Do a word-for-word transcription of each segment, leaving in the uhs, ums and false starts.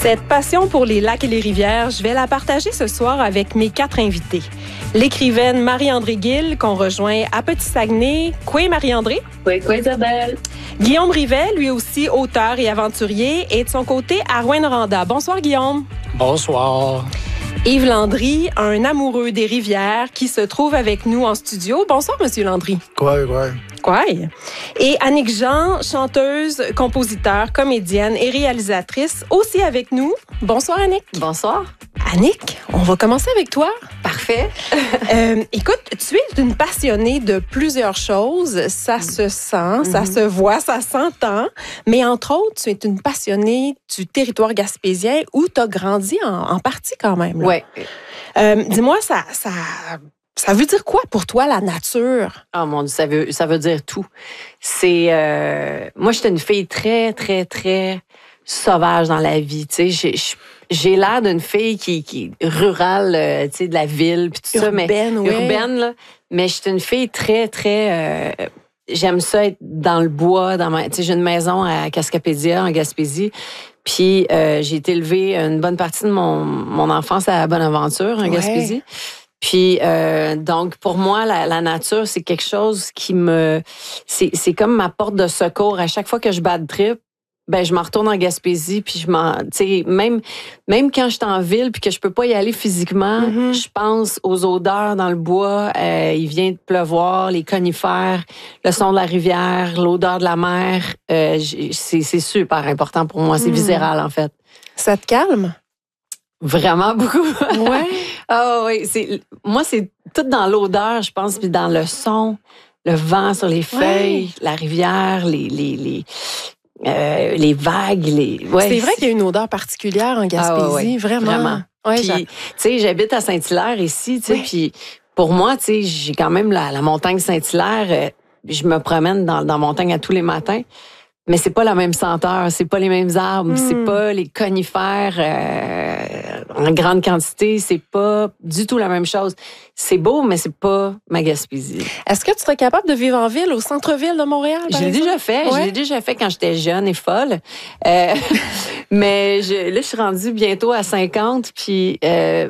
Cette passion pour les lacs et les rivières, je vais la partager ce soir avec mes quatre invités. L'écrivaine Marie-André Gill, qu'on rejoint à Petit-Saguenay. Quoi, Marie-André? Oui, quoi, Isabelle? Guillaume Rivet, lui aussi auteur et aventurier, et de son côté, à Rouyn-Noranda. Bonsoir, Guillaume. Bonsoir. Yves Landry, un amoureux des rivières qui se trouve avec nous en studio. Bonsoir, Monsieur Landry. Quoi, quoi? Quoi? Et Annick Jean, chanteuse, compositeur, comédienne et réalisatrice, aussi avec nous. Bonsoir, Annick. Bonsoir. Annick, on va commencer avec toi. Parfait. euh, écoute, tu es une passionnée de plusieurs choses. Ça se sent, mm-hmm. ça se voit, ça s'entend. Mais entre autres, tu es une passionnée du territoire gaspésien où tu as grandi en, en partie quand même. Oui. Euh, dis-moi, ça, ça, ça veut dire quoi pour toi, la nature? Oh mon Dieu, ça veut, ça veut dire tout. C'est... Euh, moi, j'étais une fille très, très, très sauvage dans la vie. Tu sais, j'ai, j'ai l'air d'une fille qui, qui est rurale, euh, tu sais, de la ville, puis tout urbaine, ça. Mais, ouais. Urbaine, là. Mais j'étais une fille très, très... Euh, j'aime ça être dans le bois. Dans ma, tu sais, j'ai une maison à Cascapédia, en Gaspésie. Puis euh, j'ai été élevée une bonne partie de mon, mon enfance à Bonaventure, en ouais. Gaspésie. Puis, euh, donc, pour moi, la, la nature, c'est quelque chose qui me... C'est, c'est comme ma porte de secours. À chaque fois que je bad trip, ben je m'en retourne en Gaspésie, puis je m'en... Tu sais, même, même quand je suis en ville puis que je peux pas y aller physiquement, mm-hmm. je pense aux odeurs dans le bois. Euh, il vient de pleuvoir, les conifères, le son de la rivière, l'odeur de la mer. Euh, c'est, c'est super important pour moi. C'est mm. viscéral, en fait. Ça te calme? Vraiment beaucoup. Ouais. Ah oh, oui, c'est moi c'est tout dans l'odeur, je pense, puis dans le son, le vent sur les feuilles, ouais. la rivière, les les les euh, les vagues, les ouais, c'est vrai c'est... qu'il y a une odeur particulière en Gaspésie, ah, ouais, vraiment. Vraiment. Ouais, puis tu sais, j'habite à Saint-Hilaire ici, tu sais, puis pour moi, tu sais, j'ai quand même la, la montagne Saint-Hilaire, euh, je me promène dans dans la montagne à tous les matins. Mais c'est pas la même senteur, c'est pas les mêmes arbres, mm. c'est pas les conifères euh, en grande quantité, c'est pas du tout la même chose. C'est beau, mais c'est pas ma Gaspésie. Est-ce que tu serais capable de vivre en ville, au centre-ville de Montréal? Je l'ai déjà fait, ouais. je l'ai déjà fait quand j'étais jeune et folle. Euh, mais je, là, je suis rendue bientôt à cinquante, puis euh,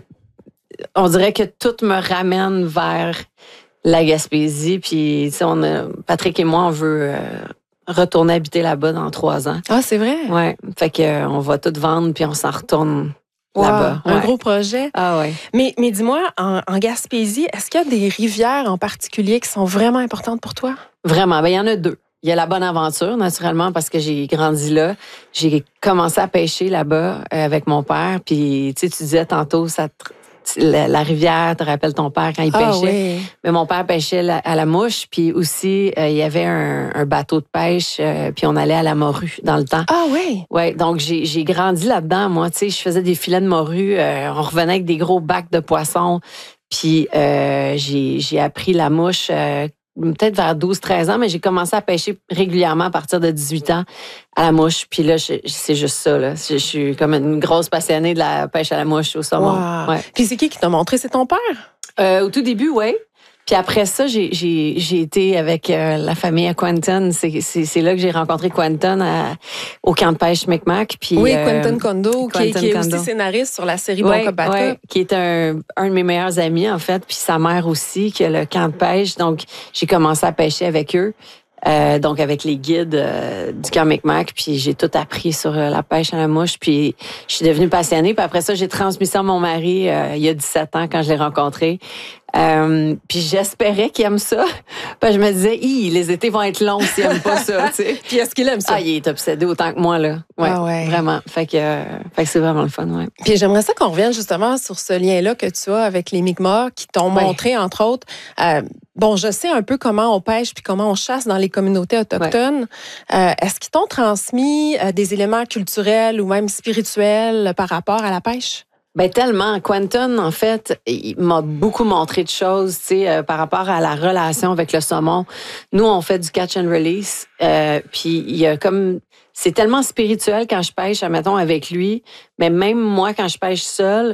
on dirait que tout me ramène vers la Gaspésie. Puis, tu sais, on a, Patrick et moi, on veut... Euh, retourner habiter là-bas dans trois ans. Ah, c'est vrai? Ouais. Fait que euh, on va tout vendre puis on s'en retourne wow, là-bas. Un ouais. gros projet. Ah ouais. Mais, mais dis-moi, en, en Gaspésie, est-ce qu'il y a des rivières en particulier qui sont vraiment importantes pour toi? Vraiment. Ben, il y en a deux. Il y a la Bonaventure, naturellement, parce que j'ai grandi là. J'ai commencé à pêcher là-bas euh, avec mon père. Puis, tu sais, tu disais tantôt, ça te... La, la rivière, te rappelle ton père quand il ah, pêchait. Oui. Mais mon père pêchait la, à la mouche, puis aussi, euh, il y avait un, un bateau de pêche, euh, puis on allait à la morue dans le temps. Ah oui? Ouais, donc j'ai, j'ai grandi là-dedans, moi. Tu sais, je faisais des filets de morue, euh, on revenait avec des gros bacs de poissons, puis euh, j'ai, j'ai appris la mouche euh, peut-être vers douze treize ans, mais j'ai commencé à pêcher régulièrement à partir de dix-huit ans à la mouche. Puis là, je, c'est juste ça. Là. Je, je suis comme une grosse passionnée de la pêche à la mouche au saumon. Wow. Ouais. Puis c'est qui qui t'a montré? C'est ton père? Euh, au tout début, oui. Puis après ça, j'ai, j'ai, j'ai été avec euh, la famille à Quentin. C'est, c'est, c'est là que j'ai rencontré Quentin à, au camp de pêche Micmac. Puis, oui, euh, Quentin Kondo, qui, qui est Kondo. Aussi scénariste sur la série ouais, Bon Cop Bad Cop. Ouais, qui est un, un de mes meilleurs amis, en fait. Puis sa mère aussi, qui a le camp de pêche. Donc, j'ai commencé à pêcher avec eux. Euh, donc, avec les guides euh, du camp Micmac, puis j'ai tout appris sur euh, la pêche à la mouche, puis je suis devenue passionnée. Puis après ça, j'ai transmis ça à mon mari euh, il y a dix-sept ans quand je l'ai rencontré. Euh, puis j'espérais qu'il aime ça. Puis je me disais, hi, les étés vont être longs s'il aime pas ça, tu sais. Puis est-ce qu'il aime ça? Ah, il est obsédé autant que moi, là. Ouais, ah ouais. Vraiment. Fait que, euh, fait que c'est vraiment le fun, ouais. Puis j'aimerais ça qu'on revienne justement sur ce lien-là que tu as avec les Mi'kmaq qui t'ont ouais. montré, entre autres, euh, bon, je sais un peu comment on pêche puis comment on chasse dans les communautés autochtones. Ouais. Euh, est-ce qu'ils t'ont transmis euh, des éléments culturels ou même spirituels par rapport à la pêche? Ben tellement. Quentin, en fait, il m'a beaucoup montré de choses, tu sais, euh, par rapport à la relation avec le saumon. Nous, on fait du catch and release, euh, puis il y a comme... C'est tellement spirituel quand je pêche, admettons, avec lui, mais même moi, quand je pêche seule,